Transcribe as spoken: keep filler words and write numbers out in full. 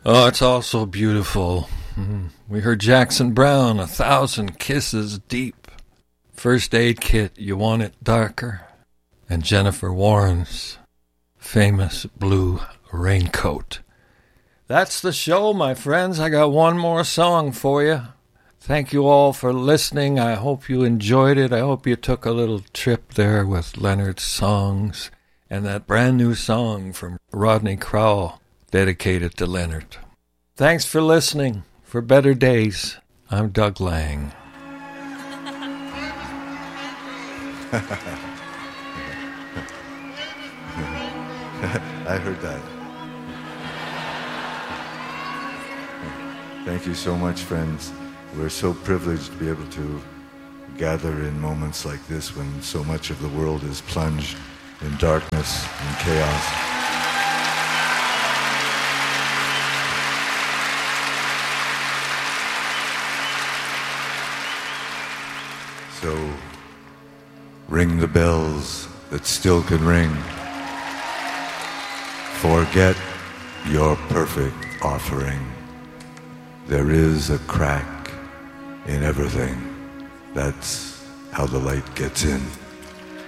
Oh, it's all so beautiful. Mm. We heard Jackson Browne, A Thousand Kisses Deep. First Aid Kit, You Want It Darker. And Jennifer Warren's famous Blue Raincoat. That's the show, my friends. I got one more song for you. Thank you all for listening. I hope you enjoyed it. I hope you took a little trip there with Leonard's songs and that brand new song from Rodney Crowell dedicated to Leonard. Thanks for listening. For better days, I'm Doug Lang. I heard that. Thank you so much, friends. We're so privileged to be able to gather in moments like this when so much of the world is plunged in darkness and chaos. So, ring the bells that still can ring. Forget your perfect offering. There is a crack in everything. That's how the light gets in.